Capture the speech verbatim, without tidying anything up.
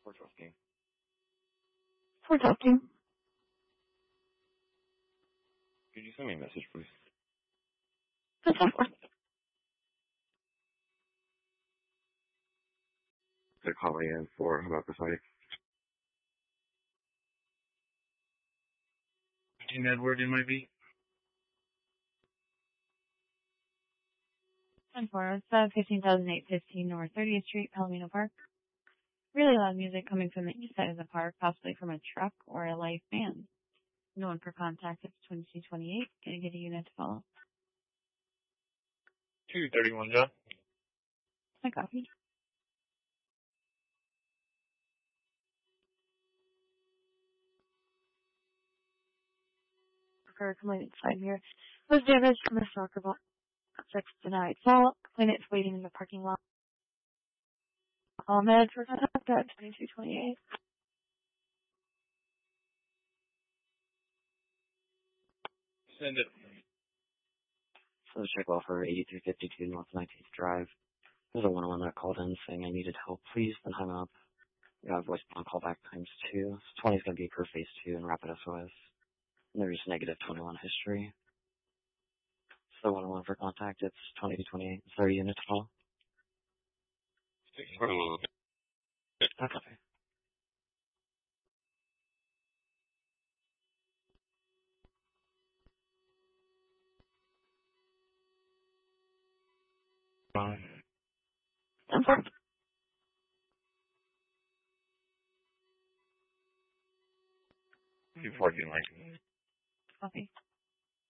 We're talking. We're talking. Could you send me a message, please? That's not one. They're calling in for about the site. fifteen Edward in my beat. ten four, it's uh, fifteen thousand eight hundred fifteen North thirtieth Street, Palomino Park. Really loud music coming from the east side of the park, possibly from a truck or a live band. No one for contact, it's twenty-two twenty-eight. Gonna get a unit to follow. two thirty-one, John. My coffee. For complainant side here. Was damaged from a soccer ball. Six denied fault. Complainant is waiting in the parking lot. All med for contact at twenty-two twenty-eight. Send it. So check off for eighty-three fifty-two North nineteenth Drive. There's a one oh one that called in saying I needed help, please, then hung up. We got voice on callback times two. twenty is going to be per phase two and rapid S O S. And there's negative twenty-one history. So one oh one for contact, it's twenty-two twenty-eight. Is there a unit to call? For a little bit. That's okay. Fine. ten four. Two parking like. Coffee.